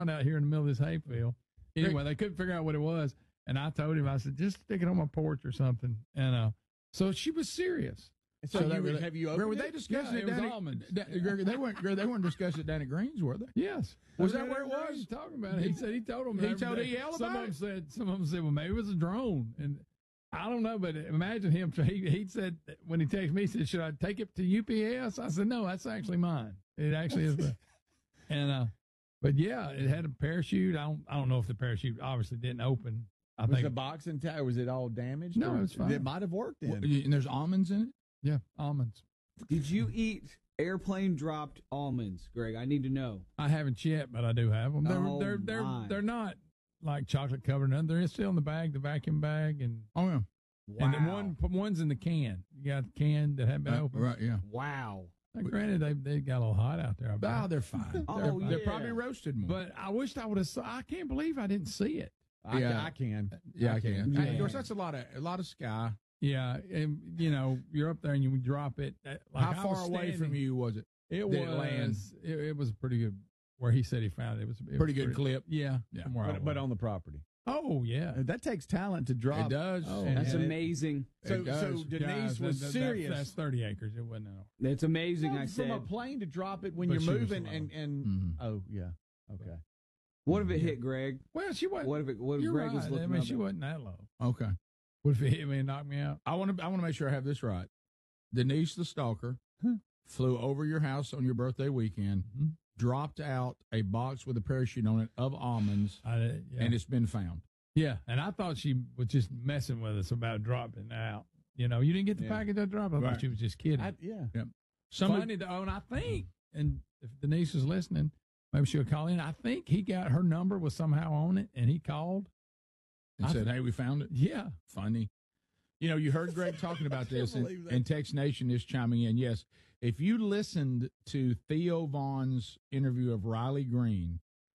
out here in the middle of this hayfield. Anyway, they couldn't figure out what it was. And I told him, I said, just stick it on my porch or something. And so she was serious. So have you opened were they discussing it? It was almonds. They weren't discussing it down at Greens, were they? Yes. Was that where it was? Talking about it. He said he told them. He told EL about it? Some of them said, well, maybe it was a drone. And I don't know, but imagine him. He said, when he texted me, he said, should I take it to UPS? I said, no, that's actually mine. It actually is. But yeah, it had a parachute. I don't know if the parachute obviously didn't open. Was the box intact, or was it all damaged? No, it's fine. It might have worked then. And there's almonds in it? Yeah, almonds. Did you eat airplane dropped almonds, Greg? I need to know. I haven't yet, but I do have them. They're not like chocolate covered. They're still in the bag, the vacuum bag, and yeah. Wow. And the one's in the can. You got the can that hadn't been opened. Right, yeah. Wow. Now, granted, they got a little hot out there. They're fine. They're probably roasted more. But I wished I would have. I can't believe I didn't see it. I can. Yeah, I can. Yeah. Of course, that's a lot of sky. Yeah, and you're up there and you drop it. How far away from you was it? It was a pretty good. Where he said he found it, it was a pretty good clip. Yeah. But on the property. Oh yeah, that takes talent to drop. It does. Oh, that's amazing. So Denise was serious. That's 30 acres. It wasn't. That's amazing. I said from a plane to drop it when you're moving and oh yeah, okay. What if it hit Greg? Well, she wasn't. What if Greg right. was looking? She wasn't that low. Okay. What if it hit me and knocked me out? I want to make sure I have this right. Denise the stalker flew over your house on your birthday weekend, dropped out a box with a parachute on it of almonds, and it's been found. Yeah, and I thought she was just messing with us about dropping it out. You didn't get the package I dropped. I thought she was just kidding. Funny though, and I think, and if Denise is listening, maybe she'll call in. I think he got her number was somehow on it, and he called and said, "Hey, we found it." Yeah, funny. You heard Greg talking about this, and Text Nation is chiming in. Yes, if you listened to Theo Vaughn's interview of Riley Green,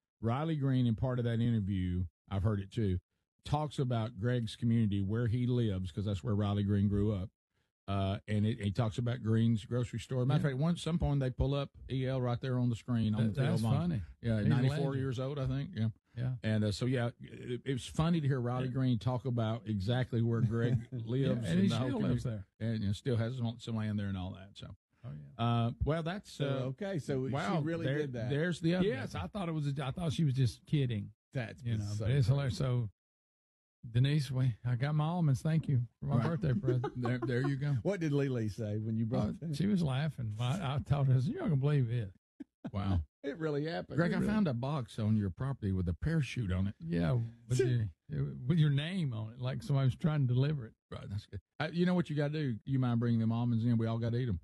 in part of that interview, I've heard it too, talks about Greg's community, where he lives, because that's where Riley Green grew up. And he talks about Green's grocery store. Matter of fact, at some point they pull up EL right there on the screen. That's funny. Yeah, 94 years old, I think. Yeah. Yeah. And it was funny to hear Riley Green talk about exactly where Greg lives. And he still lives there. And still has some land there and all that. So. Oh yeah. Well, that's okay. So she really did that. There's the update. Yes, I thought she was just kidding. That's but it's hilarious. So, Denise, I got my almonds. Thank you for my birthday present. There you go. What did Lily say when you brought them? She was laughing. I told her, I said, "You're not gonna believe it." Wow, it really happened. Greg, I found a box on your property with a parachute on it. Yeah, with your name on it, like somebody was trying to deliver it. Right, that's good. You know what you got to do? You mind bringing them almonds in? We all got to eat them.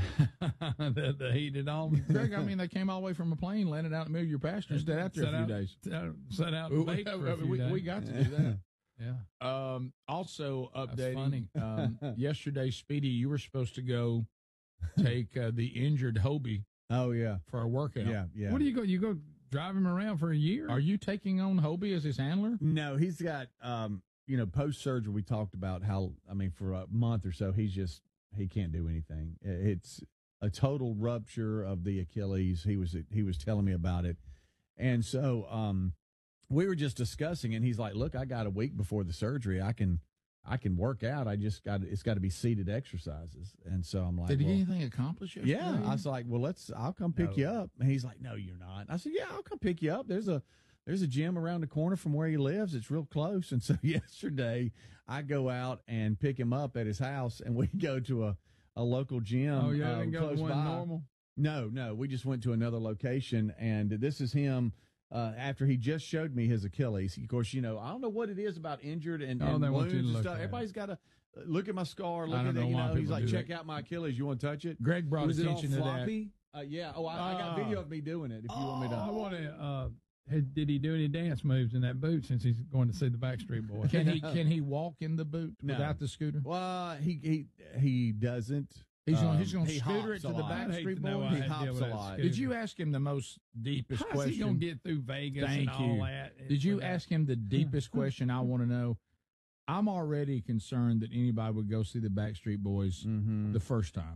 the heated almonds. Greg, I mean, they came all the way from a plane, landed out in the middle of your pasture, stayed out there a few days. Set out and baked for a few days. We got to do that. Yeah. Also updating. Yesterday, Speedy, you were supposed to go take the injured Hobie. Oh yeah, for a workout. Yeah. What do you go? You go drive him around for a year? Are you taking on Hobie as his handler? No, he's got post surgery. We talked about how for a month or so he can't do anything. It's a total rupture of the Achilles. He was telling me about it, and so we were just discussing, and he's like, "Look, I got a week before the surgery. I can work out. It's got to be seated exercises." And so I'm like, "Did he get anything accomplished yesterday?" Yeah, I was like, "Well, I'll come pick you up." And he's like, "No, you're not." I said, "Yeah, I'll come pick you up. There's a gym around the corner from where he lives. It's real close." And so yesterday, I go out and pick him up at his house, and we go to a local gym. Oh, yeah, didn't go to one normal? No, we just went to another location, and this is him. After he just showed me his Achilles, of course, I don't know what it is about injured and wounds and stuff. Everybody's got to look at my scar, look at it. He's like, check out my Achilles. You want to touch it? Greg brought attention to that. Yeah. Oh, I got video of me doing it. If you want me to, I want to. Did he do any dance moves in that boot since he's going to see the Backstreet Boys? Can he walk in the boot without the scooter? Well, he doesn't. He's going to scooter it to the Backstreet Boys. He hops a lot. Did you ask him the most deepest question? How's he going to get through Vegas and all that? Did you ask him the deepest question I want to know? I'm already concerned that anybody would go see the Backstreet Boys the first time.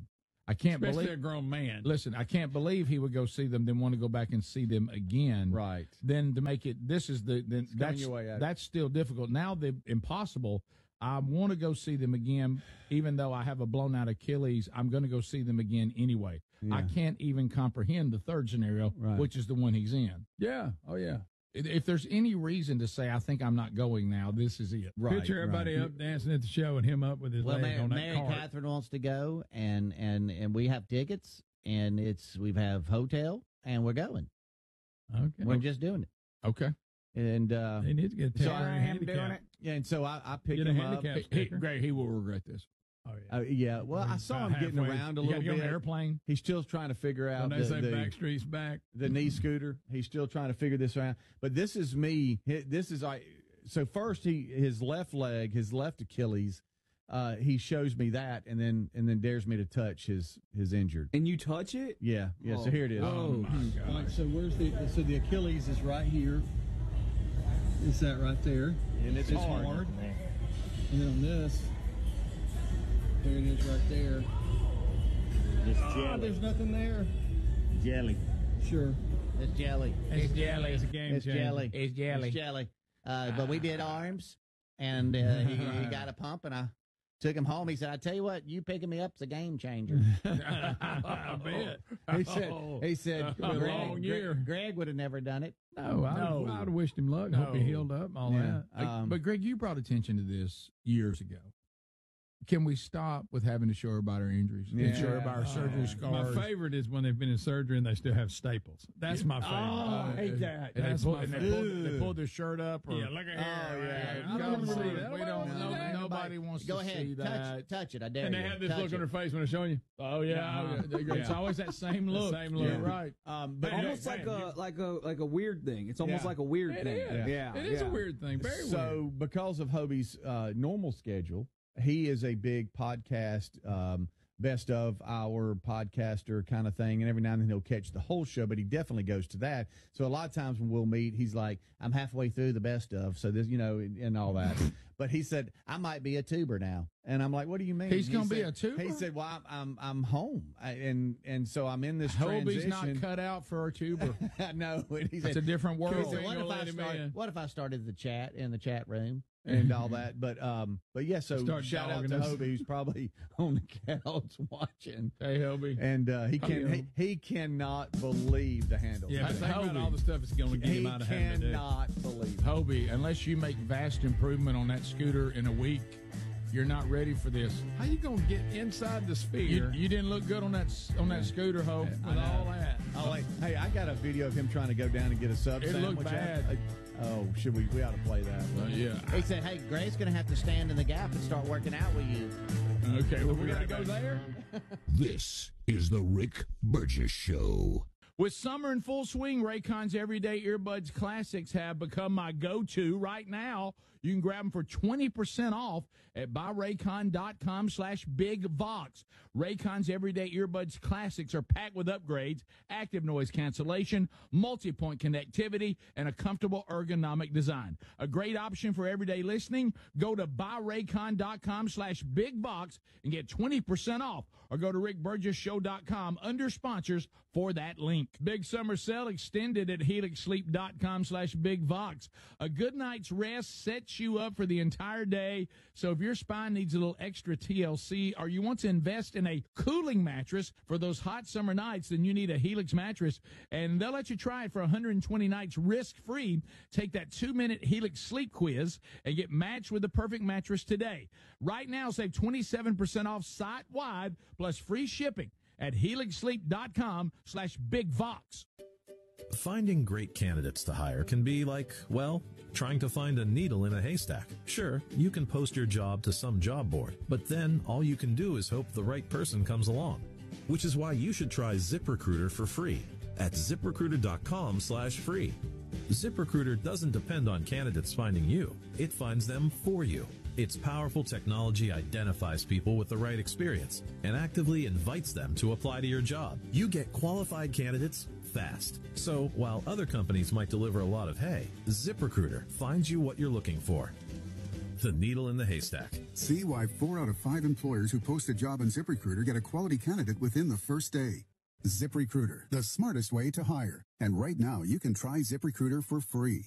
I can't Especially believe a grown man. Listen, I can't believe he would go see them, then want to go back and see them again. Right. Then to make it, this is going your way out. that's still difficult. Now the impossible. I want to go see them again, even though I have a blown out Achilles. I'm going to go see them again anyway. Yeah. I can't even comprehend the third scenario, Right. which is the one he's in. Yeah. Oh, yeah. If there's any reason to say I think I'm not going now, this is it. Right. Picture everybody right. up dancing at the show and him up with his Well, leg on that Mary cart. Catherine wants to go, and we have tickets, and we have hotel, and we're going. Okay. We're just doing it. Okay. And They need to get a So temporary I am doing handicap. it. yeah, and so I picked Get a him up. handicap He, sticker. Greg, he will regret this. Oh, yeah. Yeah, well, I saw him About getting halfway. around a You got little to get on bit. an airplane. He's still trying to figure out When they say the Backstreet's back. the knee scooter. He's still trying to figure this out. But this is me. This is so first his left leg, his left Achilles. He shows me that, and then dares me to touch his injured. And you touch it? Yeah. Oh. So here it is. Oh, my Like, so where's the Achilles is right here. It's that right there, and it's hard. And then on this, there it is right there. It's There's nothing there. jelly. Sure. It's jelly. It's jelly. It's a game It's changer. jelly. It's jelly. It's jelly. But we did arms, and he got a pump, and I took him home. He said, "I tell you what, you picking me up's a game changer." I bet. He said, Been a long year. Greg would have never done it. No, I'd have wished him luck. Hope he No. healed up and all Yeah. that. But Greg, you brought attention to this years ago. Can we stop with having to show about our injuries? Yeah. And show about our surgery scars? My favorite is when they've been in surgery and they still have staples. That's my favorite. I hate that. And That's my they favorite. pulled their shirt up. Or, Yeah, look at here. yeah. I don't want to see that. We don't know. Nobody wants Go to see ahead, that. touch it. I dare And they you. have this Touch look on it. their face when they're showing you. Oh yeah, it's always that same look. Same look. Yeah, right. but almost like a weird thing. It's almost Yeah. like a weird It thing. is. Yeah, It is a weird thing. Very so weird. because of Hobie's normal schedule, he is a big podcast, best of our podcaster kind of thing, and every now and then he'll catch the whole show, but he definitely goes to that. So a lot of times when we'll meet, he's like, "I'm halfway through the best of," so this, and all that. But he said, "I might be a tuber now," and I'm like, "What do you mean?" He's He gonna be said- a tuber? He said, "Well, I'm home, and so I'm in this Hobie's transition." not cut out for a tuber. No, and he It's a said, different He world. said, Ain't gonna let him in. What if I started the chat in the chat room? and all that. But yeah, so Start shout out dogging to us. Hobie, who's probably on the couch watching. Hey, Hobie. And Hobie. he cannot believe the handle. Yeah, but Hey, think about Hobie. all the stuff it's going to get He him out of having to do. cannot believe it. Hobie, unless you make vast improvement on that scooter in a week, you're not ready for this. How you going to get inside the sphere You didn't look good on that scooter, Hope. with all that? Oh, hey, I got a video of him trying to go down and get a sub It sandwich. looked bad. Oh, should we? We ought to play that. Yeah. He said, "Hey, Greg's going to have to stand in the gap and start working out with you." Okay, well, We got to go there? This is the Rick Burgess Show. With summer in full swing, Raycon's Everyday Earbuds Classics have become my go-to right now. You can grab them for 20% off at buyraycon.com/bigvox. Raycon's Everyday Earbuds Classics are packed with upgrades, active noise cancellation, multi-point connectivity, and a comfortable ergonomic design. A great option for everyday listening. Go to buyraycon.com/bigvox and get 20% off, or go to rickburgessshow.com under sponsors for that link. Big summer sale extended at helixsleep.com/bigvox. A good night's rest sets you up for the entire day. So if your spine needs a little extra TLC, or you want to invest in a cooling mattress for those hot summer nights, then you need a Helix mattress, and they'll let you try it for 120 nights risk-free. Take that 2-minute Helix sleep quiz and get matched with the perfect mattress today. Right now, save 27% off site-wide plus free shipping at helixsleep.com/bigvox. Finding great candidates to hire can be like, well, trying to find a needle in a haystack. Sure, you can post your job to some job board, but then all you can do is hope the right person comes along. Which is why you should try ZipRecruiter for free at ziprecruiter.com/free. ZipRecruiter doesn't depend on candidates finding you. It finds them for you. Its powerful technology identifies people with the right experience and actively invites them to apply to your job. You get qualified candidates fast. So while other companies might deliver a lot of hay, ZipRecruiter finds you what you're looking for. the needle in the haystack. See why 4 out of 5 employers who post a job on ZipRecruiter get a quality candidate within the first day. ZipRecruiter, the smartest way to hire. And right now, you can try ZipRecruiter for free.